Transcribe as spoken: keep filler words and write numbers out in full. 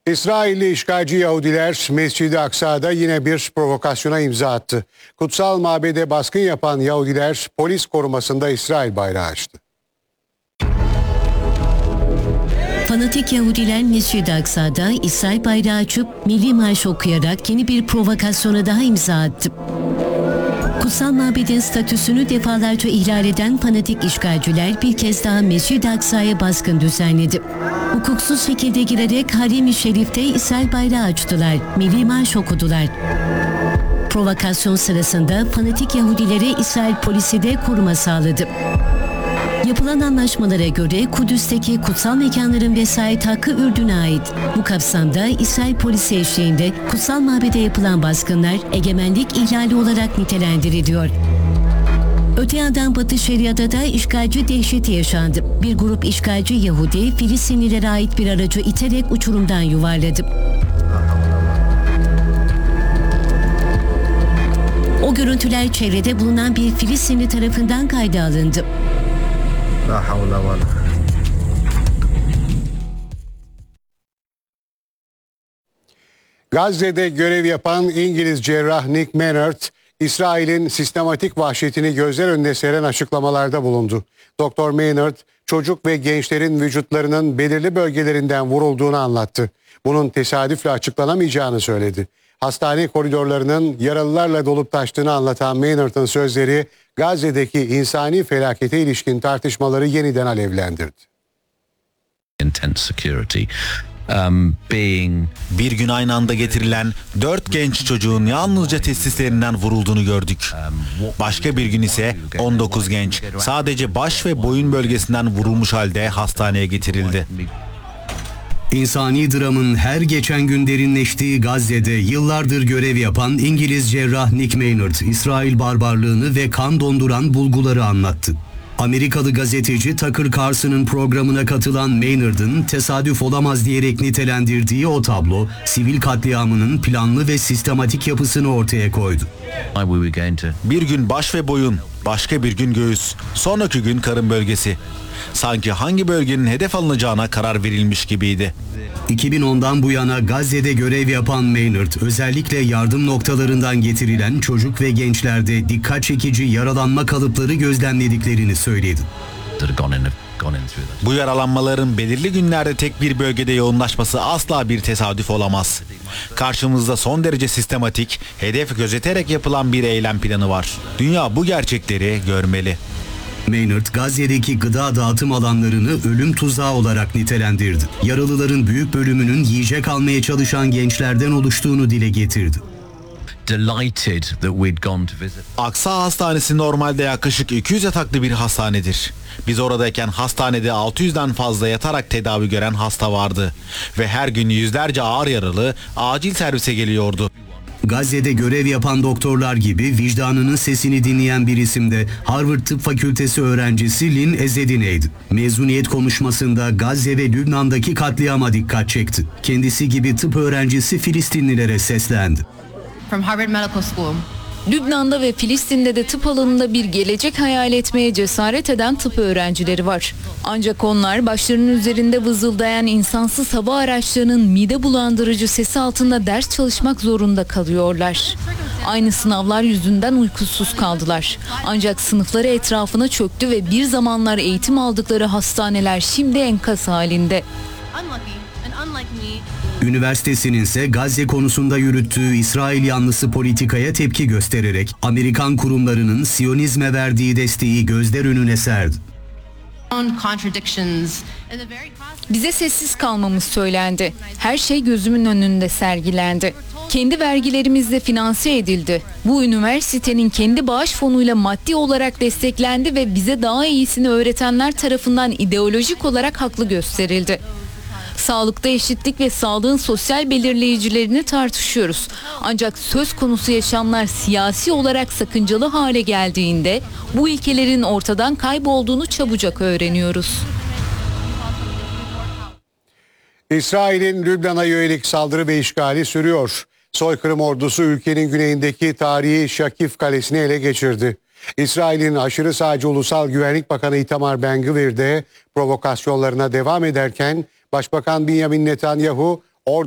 İsrailli işgalci Yahudiler Mescid-i Aksa'da yine bir provokasyona imza attı. Kutsal mabede baskın yapan Yahudiler polis korumasında İsrail bayrağı açtı. Fanatik Yahudiler Mescid-i Aksa'da İsrail bayrağı açıp milli marş okuyarak yeni bir provokasyona daha imza attı. Kutsal mabedin statüsünü defalarca ihlal eden fanatik işgalciler bir kez daha Mescid-i Aksa'ya baskın düzenledi. Hukuksuz şekilde girerek Harem-i Şerif'te İsrail bayrağı açtılar, milli marş okudular. Provokasyon sırasında fanatik Yahudilere İsrail polisi de koruma sağladı. Yapılan anlaşmalara göre Kudüs'teki kutsal mekanların vesayet hakkı Ürdün'e ait. Bu kapsamda İsrail polisi eşliğinde kutsal mabede yapılan baskınlar egemenlik ihlali olarak nitelendiriliyor. Öte yandan Batı Şeria'da da işgalci dehşeti yaşandı. Bir grup işgalci Yahudi Filistinlilere ait bir aracı iterek uçurumdan yuvarladı. O görüntüler çevrede bulunan bir Filistinli tarafından kayda alındı. Gazze'de görev yapan İngiliz cerrah Nick Maynard, İsrail'in sistematik vahşetini gözler önüne seren açıklamalarda bulundu. Doktor Maynard, çocuk ve gençlerin vücutlarının belirli bölgelerinden vurulduğunu anlattı. Bunun tesadüfle açıklanamayacağını söyledi. Hastane koridorlarının yaralılarla dolup taştığını anlatan Maynard'ın sözleri Gazze'deki insani felakete ilişkin tartışmaları yeniden alevlendirdi. Intense security. Um, being... Bir gün aynı anda getirilen dört genç çocuğun yalnızca testislerinden vurulduğunu gördük. Başka bir gün ise on dokuz genç sadece baş ve boyun bölgesinden vurulmuş halde hastaneye getirildi. İnsani dramın her geçen gün derinleştiği Gazze'de yıllardır görev yapan İngiliz cerrah Nick Maynard, İsrail barbarlığını ve kan donduran bulguları anlattı. Amerikalı gazeteci Tucker Carlson'ın programına katılan Maynard'ın tesadüf olamaz diyerek nitelendirdiği o tablo, sivil katliamının planlı ve sistematik yapısını ortaya koydu. Bir gün baş ve boyun, başka bir gün göğüs, sonraki gün karın bölgesi. Sanki hangi bölgenin hedef alınacağına karar verilmiş gibiydi. iki bin ondan bu yana Gazze'de görev yapan Maynard, özellikle yardım noktalarından getirilen çocuk ve gençlerde dikkat çekici yaralanma kalıpları gözlemlediklerini söyledi. Bu yaralanmaların belirli günlerde tek bir bölgede yoğunlaşması asla bir tesadüf olamaz. Karşımızda son derece sistematik, hedef gözeterek yapılan bir eylem planı var. Dünya bu gerçekleri görmeli. Maynard, Gazze'deki gıda dağıtım alanlarını ölüm tuzağı olarak nitelendirdi. Yaralıların büyük bölümünün yiyecek almaya çalışan gençlerden oluştuğunu dile getirdi. Aksa Hastanesi normalde yaklaşık iki yüz yataklı bir hastanedir. Biz oradayken hastanede altı yüzden fazla yatarak tedavi gören hasta vardı. Ve her gün yüzlerce ağır yaralı acil servise geliyordu. Gazze'de görev yapan doktorlar gibi vicdanının sesini dinleyen bir isim de Harvard Tıp Fakültesi öğrencisi Lynn Ezedine'ydi. Mezuniyet konuşmasında Gazze ve Lübnan'daki katliama dikkat çekti. Kendisi gibi tıp öğrencisi Filistinlilere seslendi. From Harvard Medical School. Lübnan'da ve Filistin'de de tıp alanında bir gelecek hayal etmeye cesaret eden tıp öğrencileri var. Ancak onlar başlarının üzerinde vızıldayan insansız hava araçlarının mide bulandırıcı sesi altında ders çalışmak zorunda kalıyorlar. Aynı sınavlar yüzünden uykusuz kaldılar. Ancak sınıfları etrafına çöktü ve bir zamanlar eğitim aldıkları hastaneler şimdi enkaz halinde. Üniversitesinin ise Gazze konusunda yürüttüğü İsrail yanlısı politikaya tepki göstererek Amerikan kurumlarının Siyonizme verdiği desteği gözler önüne serdi. Bize sessiz kalmamız söylendi. Her şey gözümün önünde sergilendi. Kendi vergilerimizle finanse edildi. Bu üniversitenin kendi bağış fonuyla maddi olarak desteklendi ve bize daha iyisini öğretenler tarafından ideolojik olarak haklı gösterildi. Sağlıkta eşitlik ve sağlığın sosyal belirleyicilerini tartışıyoruz. Ancak söz konusu yaşamlar siyasi olarak sakıncalı hale geldiğinde bu ilkelerin ortadan kaybolduğunu çabucak öğreniyoruz. İsrail'in Lübnan'a yönelik saldırı ve işgali sürüyor. Soykırım ordusu ülkenin güneyindeki tarihi Şakif Kalesi'ni ele geçirdi. İsrail'in aşırı sağcı Ulusal Güvenlik Bakanı Itamar Ben-Gvir de provokasyonlarına devam ederken Başbakan Benjamin Netanyahu